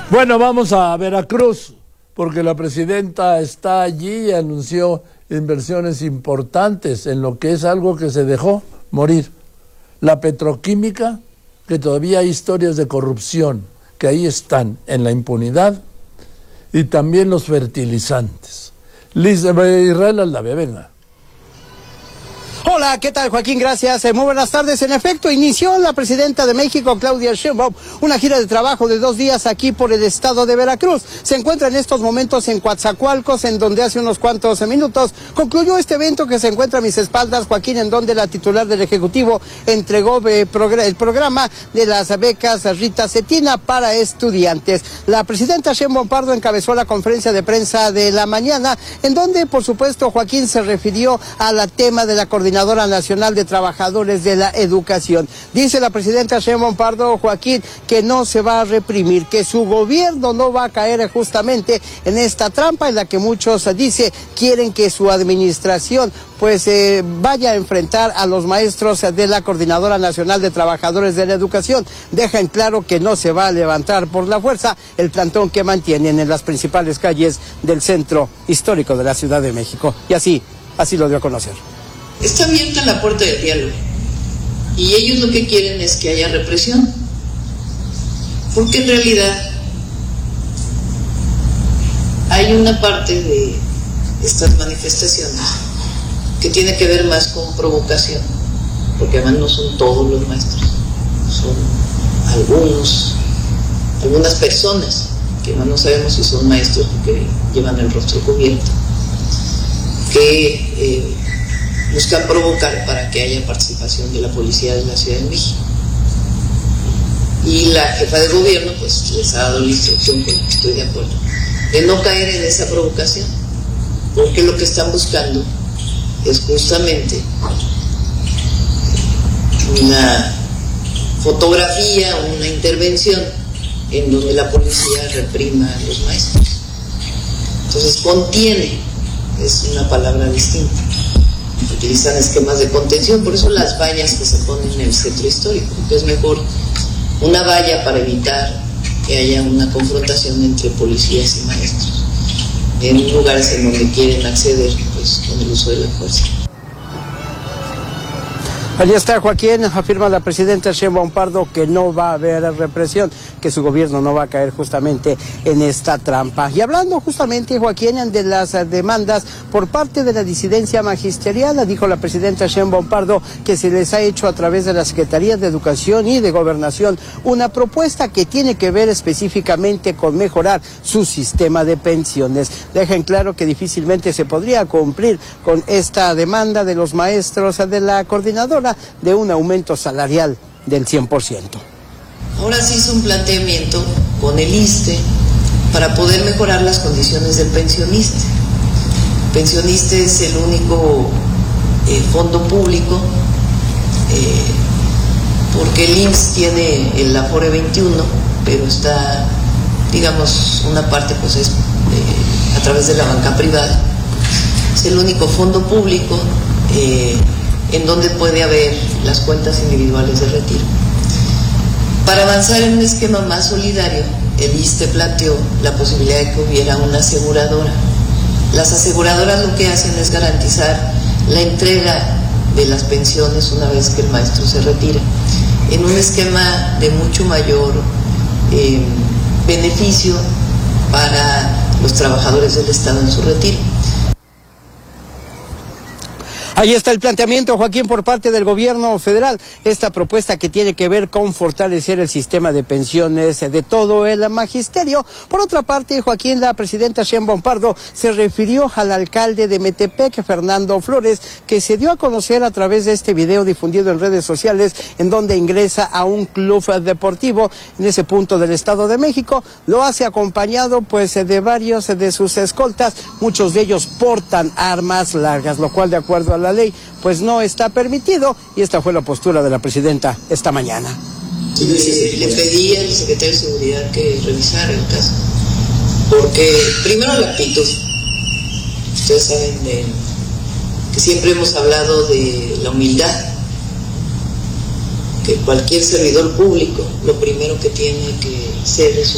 Bueno, vamos a Veracruz, porque la presidenta está allí y anunció inversiones importantes en lo que es algo que se dejó morir. La petroquímica, que todavía hay historias de corrupción, que ahí están en la impunidad, y también los fertilizantes. Israel Aldave, venga. Hola, ¿qué tal, Joaquín? Gracias. Muy buenas tardes. En efecto, inició la presidenta de México, Claudia Sheinbaum, una gira de trabajo de 2 días aquí por el estado de Veracruz. Se encuentra en estos momentos en Coatzacoalcos, en donde hace unos cuantos minutos concluyó este evento que se encuentra a mis espaldas, Joaquín, en donde la titular del Ejecutivo entregó el programa de las becas Rita Cetina para estudiantes. La presidenta Sheinbaum Pardo encabezó la conferencia de prensa de la mañana, en donde, por supuesto, Joaquín se refirió al tema de la Coordinadora Nacional de Trabajadores de la Educación. Dice la presidenta Sheinbaum Pardo, Joaquín, que no se va a reprimir, que su gobierno no va a caer justamente en esta trampa en la que muchos, dice, quieren que su administración pues vaya a enfrentar a los maestros de la Coordinadora Nacional de Trabajadores de la Educación. Deja en claro que no se va a levantar por la fuerza el plantón que mantienen en las principales calles del centro histórico de la Ciudad de México. Y así lo dio a conocer. Está abierta la puerta del diálogo y ellos lo que quieren es que haya represión, porque en realidad hay una parte de estas manifestaciones que tiene que ver más con provocación, porque además no son todos los maestros, son algunas personas que no sabemos si son maestros porque llevan el rostro cubierto, que buscan provocar para que haya participación de la policía de la Ciudad de México. Y la jefa de gobierno pues les ha dado la instrucción, con la que estoy de acuerdo, de no caer en esa provocación, porque lo que están buscando es justamente una fotografía, una intervención en donde la policía reprima a los maestros. Entonces contiene, es una palabra distinta. Utilizan esquemas de contención, por eso las vallas que se ponen en el centro histórico, porque es mejor una valla para evitar que haya una confrontación entre policías y maestros en lugares en donde quieren acceder pues con el uso de la fuerza. Allí está, Joaquín, afirma la presidenta Sheinbaum Pardo que no va a haber represión, que su gobierno no va a caer justamente en esta trampa. Y hablando justamente, Joaquín, de las demandas por parte de la disidencia magisterial, dijo la presidenta Sheinbaum Pardo que se les ha hecho a través de la Secretaría de Educación y de Gobernación una propuesta que tiene que ver específicamente con mejorar su sistema de pensiones. Deja en claro que difícilmente se podría cumplir con esta demanda de los maestros de la coordinadora de un aumento salarial del 100%. Ahora se hizo un planteamiento con el ISSSTE para poder mejorar las condiciones del pensionista. El pensionista es el único fondo público, porque el IMSS tiene el Afore 21, pero está, digamos, una parte pues es a través de la banca privada. Es el único fondo público en donde puede haber las cuentas individuales de retiro. Para avanzar en un esquema más solidario, el ISSSTE planteó la posibilidad de que hubiera una aseguradora. Las aseguradoras lo que hacen es garantizar la entrega de las pensiones una vez que el maestro se retira, en un esquema de mucho mayor beneficio para los trabajadores del Estado en su retiro. Ahí está el planteamiento, Joaquín, por parte del gobierno federal. Esta propuesta que tiene que ver con fortalecer el sistema de pensiones de todo el magisterio. Por otra parte, Joaquín, la presidenta Sheinbaum Pardo se refirió al alcalde de Metepec, Fernando Flores, que se dio a conocer a través de este video difundido en redes sociales, en donde ingresa a un club deportivo en ese punto del Estado de México. Lo hace acompañado pues de varios de sus escoltas. Muchos de ellos portan armas largas, lo cual, de acuerdo a la ley, pues no está permitido, y esta fue la postura de la presidenta esta mañana. Le pedí al secretario de Seguridad que revisara el caso, porque primero la actitud. Ustedes saben que siempre hemos hablado de la humildad, que cualquier servidor público lo primero que tiene que ser es